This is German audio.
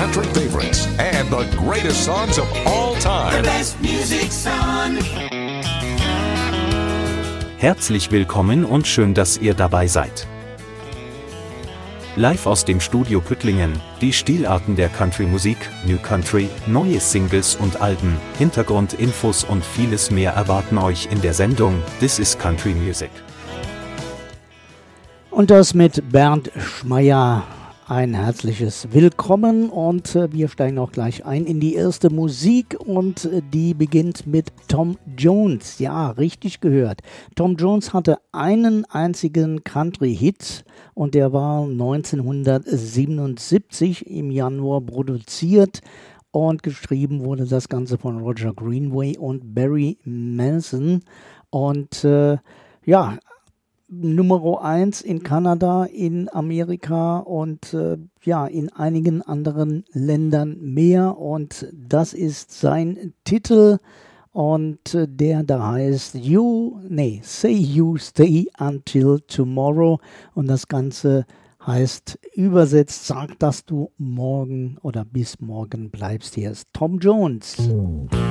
country favorites and the greatest songs of all time. The best music's on. Herzlich willkommen und schön, dass ihr dabei seid. Live aus dem Studio Püttlingen, die Stilarten der Country-Musik, New Country, neue Singles und Alben, Hintergrundinfos und vieles mehr erwarten euch in der Sendung This is Country Music. Und das mit Bernd Schmeyer. Ein herzliches Willkommen und wir steigen auch gleich ein in die erste Musik und die beginnt mit Tom Jones. Ja, richtig gehört. Tom Jones hatte einen einzigen Country-Hit und der war 1977 im Januar produziert und geschrieben wurde das Ganze von Roger Greenway und Barry Manson und Nummer 1 in Kanada, in Amerika und in einigen anderen Ländern mehr. Und das ist sein Titel und der da heißt Say You Stay Until Tomorrow. Und das Ganze heißt übersetzt, sag, dass du morgen oder bis morgen bleibst. Hier ist Tom Jones.